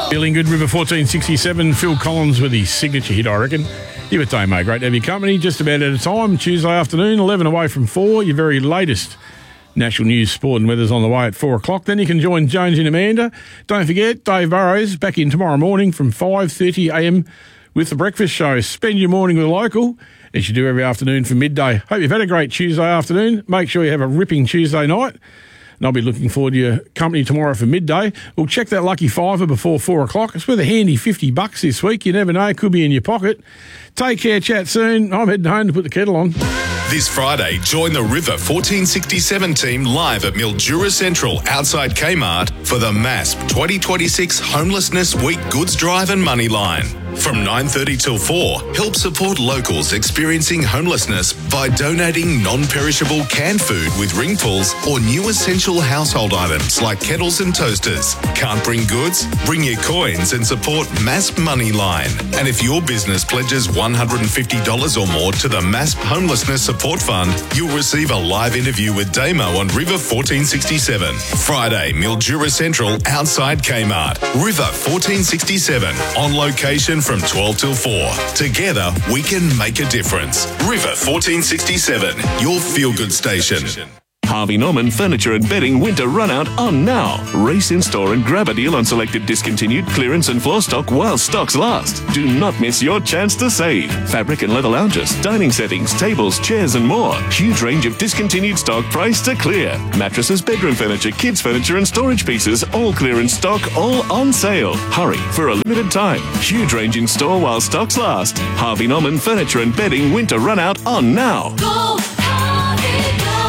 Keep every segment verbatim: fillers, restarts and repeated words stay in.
Feeling good, River fourteen sixty-seven. Phil Collins with his signature hit, I reckon. You with Damo, great to have your company. Just about out of time. Tuesday afternoon, eleven away from four. Your very latest national news, sport and weather's on the way at four o'clock. Then you can join Jones and Amanda. Don't forget, Dave Burrows back in tomorrow morning from five thirty a m with The Breakfast Show. Spend your morning with a local, as you do every afternoon from midday. Hope you've had a great Tuesday afternoon. Make sure you have a ripping Tuesday night. And I'll be looking forward to your company tomorrow for midday. We'll check that lucky fiver before four o'clock. It's worth a handy fifty bucks this week. You never know. It could be in your pocket. Take care. Chat soon. I'm heading home to put the kettle on. This Friday, join the River fourteen sixty-seven team live at Mildura Central outside Kmart for the M A S P twenty twenty-six Homelessness Week Goods Drive and Money Line. From nine thirty till four, help support locals experiencing homelessness by donating non-perishable canned food with ring pulls or new essential household items like kettles and toasters. Can't bring goods? Bring your coins and support M A S P Money Line. And if your business pledges one hundred fifty dollars or more to the M A S P Homelessness Support Fund, you'll receive a live interview with Damo on River fourteen sixty-seven. Friday, Mildura Central outside Kmart. River fourteen sixty-seven, on location from twelve till four. Together, we can make a difference. River fourteen sixty-seven, your feel-good station. Harvey Norman Furniture and Bedding Winter Runout on now. Race in store and grab a deal on selected discontinued clearance and floor stock while stocks last. Do not miss your chance to save. Fabric and leather lounges, dining settings, tables, chairs and more. Huge range of discontinued stock priced to clear. Mattresses, bedroom furniture, kids furniture and storage pieces, all clearance stock, all on sale. Hurry for a limited time. Huge range in store while stocks last. Harvey Norman Furniture and Bedding Winter Runout on now. Go, Harvey, go.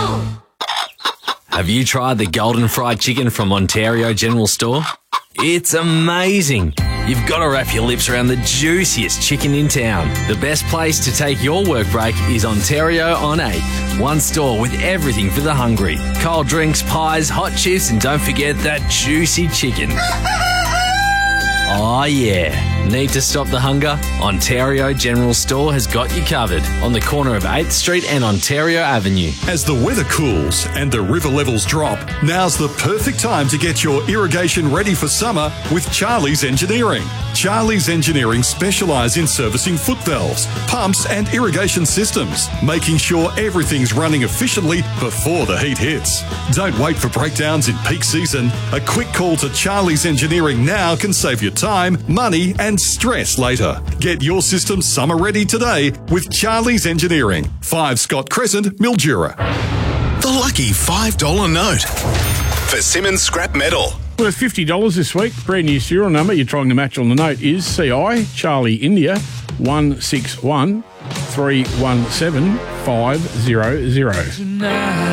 Have you tried the Golden Fried Chicken from Ontario General Store? It's amazing. You've got to wrap your lips around the juiciest chicken in town. The best place to take your work break is Ontario on eighth. One store with everything for the hungry. Cold drinks, pies, hot chips, and don't forget that juicy chicken. Oh yeah. Need to stop the hunger? Ontario General Store has got you covered on the corner of eighth Street and Ontario Avenue. As the weather cools and the river levels drop, now's the perfect time to get your irrigation ready for summer with Charlie's Engineering. Charlie's Engineering specialise in servicing foot valves, pumps and irrigation systems, making sure everything's running efficiently before the heat hits. Don't wait for breakdowns in peak season. A quick call to Charlie's Engineering now can save you time, money and stress later. Get your system summer ready today with Charlie's Engineering. five Scott Crescent, Mildura. The lucky five dollar note for Simmons Scrap Metal. Worth fifty dollars this week. Brand new serial number you're trying to match on the note is C I Charlie India one six one three one seven five zero zero.